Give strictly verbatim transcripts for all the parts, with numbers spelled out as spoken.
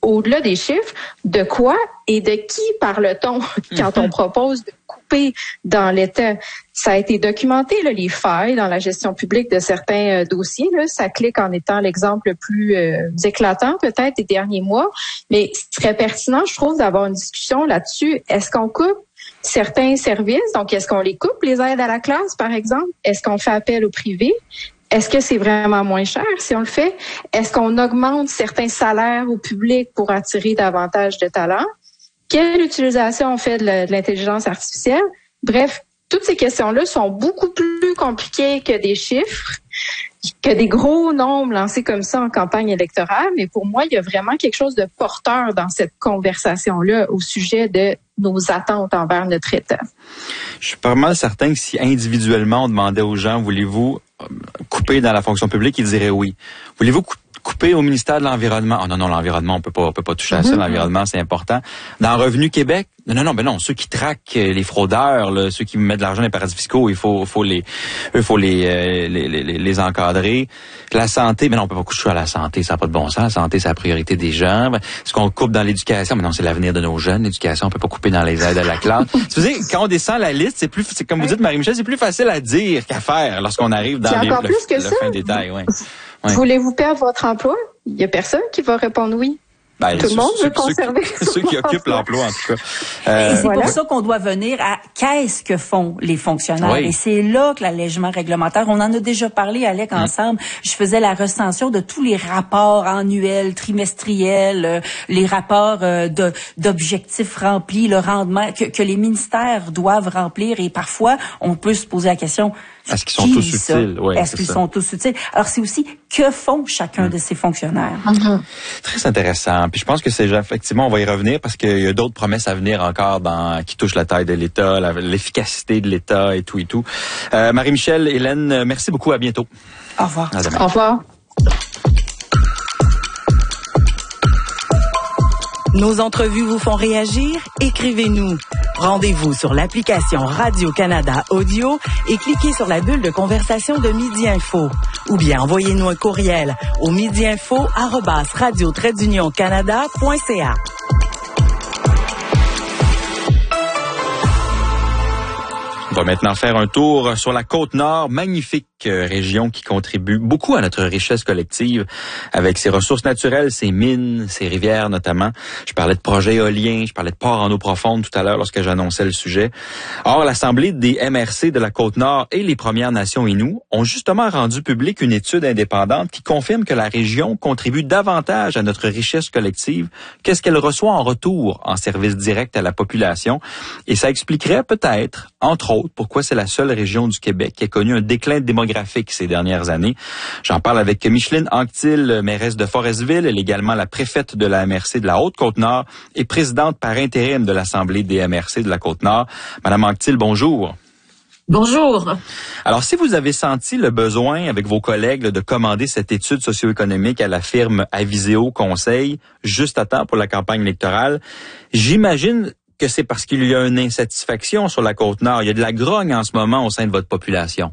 au-delà des chiffres, de quoi et de qui parle-t-on quand on propose de couper dans l'État? Ça a été documenté, là, les failles dans la gestion publique de certains euh, dossiers. Là. Ça clique en étant l'exemple le plus euh, éclatant peut-être des derniers mois. Mais ce serait pertinent, je trouve, d'avoir une discussion là-dessus. Est-ce qu'on coupe certains services? Donc, est-ce qu'on les coupe, les aides à la classe, par exemple? Est-ce qu'on fait appel au privé? Est-ce que c'est vraiment moins cher si on le fait? Est-ce qu'on augmente certains salaires au public pour attirer davantage de talents? Quelle utilisation on fait de l'intelligence artificielle? Bref, toutes ces questions-là sont beaucoup plus compliquées que des chiffres, que des gros nombres lancés comme ça en campagne électorale. Mais pour moi, il y a vraiment quelque chose de porteur dans cette conversation-là au sujet de nos attentes envers notre État. Je suis pas mal certain que si individuellement on demandait aux gens, voulez-vous couper dans la fonction publique, ils diraient oui. Voulez-vous couper au ministère de l'Environnement? Oh non, non, l'environnement, on peut pas, on peut pas toucher à ça. Mm-hmm. L'environnement, c'est important. Dans Revenu Québec? Non, non, non, ben non. Ceux qui traquent les fraudeurs, là, ceux qui mettent de l'argent dans les paradis fiscaux, il faut, faut les, eux, faut les, euh, les, les, les encadrer. La santé, mais non, on peut pas coucher à la santé. Ça n'a pas de bon sens. La santé, c'est la priorité des gens. Est-ce qu'on coupe dans l'éducation? Mais non, c'est l'avenir de nos jeunes. L'éducation, on peut pas couper dans les aides à la classe. Vous savez, quand on descend la liste, c'est plus, c'est comme vous dites, Marie-Michel, c'est plus facile à dire qu'à faire lorsqu'on arrive dans les, le, le fin détail, ouais. Ouais. Voulez-vous perdre votre emploi? Il n'y a personne qui va répondre oui. Ben, tout le monde ceux, veut conserver ceux, ceux qui occupent l'emploi, en tout cas. Euh, et c'est voilà. pour ça qu'on doit venir à qu'est-ce que font les fonctionnaires. Oui. Et c'est là que l'allègement réglementaire, on en a déjà parlé, Alec, mmh. ensemble. Je faisais la recension de tous les rapports annuels, trimestriels, euh, les rapports euh, de, d'objectifs remplis, le rendement que, que les ministères doivent remplir. Et parfois, on peut se poser la question, est-ce qu'ils sont tous utiles? Oui, Est-ce qu'ils ça. sont tous utiles? Alors, c'est aussi que font chacun mmh. de ces fonctionnaires. Mmh. Très intéressant. Puis je pense que c'est effectivement, on va y revenir parce qu'il y a d'autres promesses à venir encore dans qui touchent la taille de l'État, la, l'efficacité de l'État et tout et tout. Euh, Marie-Michel, Hélène, merci beaucoup. À bientôt. Au revoir. À demain. Au revoir. Nos entrevues vous font réagir? Écrivez-nous. Rendez-vous sur l'application Radio-Canada Audio et cliquez sur la bulle de conversation de Midi Info. Ou bien envoyez-nous un courriel au midiinfo arobase radio trait d'union canada point c a. On va maintenant faire un tour sur la Côte-Nord, magnifique région qui contribue beaucoup à notre richesse collective avec ses ressources naturelles, ses mines, ses rivières notamment. Je parlais de projets éoliens, je parlais de ports en eau profonde tout à l'heure lorsque j'annonçais le sujet. Or, l'Assemblée des M R C de la Côte-Nord et les Premières Nations Innu ont justement rendu publique une étude indépendante qui confirme que la région contribue davantage à notre richesse collective qu'est-ce qu'elle reçoit en retour en service direct à la population. Et ça expliquerait peut-être, entre autres, pourquoi c'est la seule région du Québec qui a connu un déclin démographique ces dernières années. J'en parle avec Micheline Anctil, mairesse de Forestville. Elle est également la préfète de la M R C de la Haute-Côte-Nord et présidente par intérim de l'Assemblée des M R C de la Côte-Nord. Madame Anctil, bonjour. Bonjour. Alors, si vous avez senti le besoin avec vos collègues de commander cette étude socio-économique à la firme Aviseo Conseil juste à temps pour la campagne électorale, j'imagine que c'est parce qu'il y a une insatisfaction sur la Côte-Nord. Il y a de la grogne en ce moment au sein de votre population.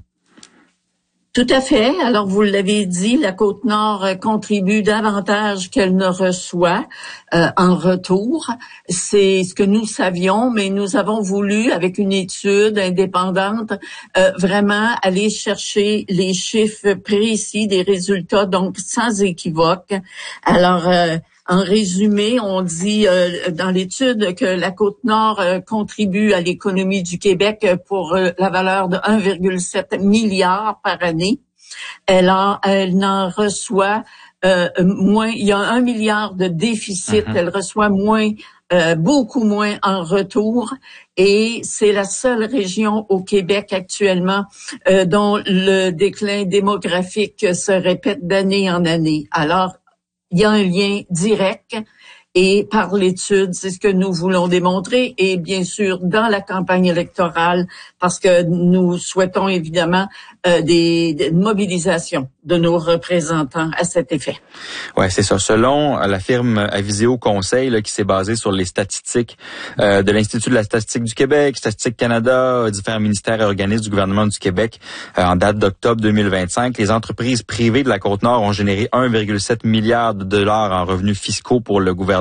Tout à fait. Alors, vous l'avez dit, la Côte-Nord contribue davantage qu'elle ne reçoit euh, en retour. C'est ce que nous savions, mais nous avons voulu, avec une étude indépendante, euh, vraiment aller chercher les chiffres précis des résultats, donc sans équivoque. Alors, euh, en résumé, on dit euh, dans l'étude que la Côte-Nord euh, contribue à l'économie du Québec pour euh, la valeur de un virgule sept milliard par année. Elle en, elle en reçoit euh, moins. Il y a un milliard de déficit. Mm-hmm. Elle reçoit moins, euh, beaucoup moins en retour. Et c'est la seule région au Québec actuellement euh, dont le déclin démographique se répète d'année en année. Alors, il y a un lien direct et par l'étude, c'est ce que nous voulons démontrer et bien sûr dans la campagne électorale parce que nous souhaitons évidemment euh, des, des mobilisations de nos représentants à cet effet. Ouais, c'est ça. Selon la firme Aviseo Conseil là, qui s'est basée sur les statistiques euh, de l'Institut de la statistique du Québec, Statistique Canada, différents ministères et organismes du gouvernement du Québec, euh, en date d'octobre deux mille vingt-cinq, les entreprises privées de la Côte-Nord ont généré un virgule sept milliard de dollars en revenus fiscaux pour le gouvernement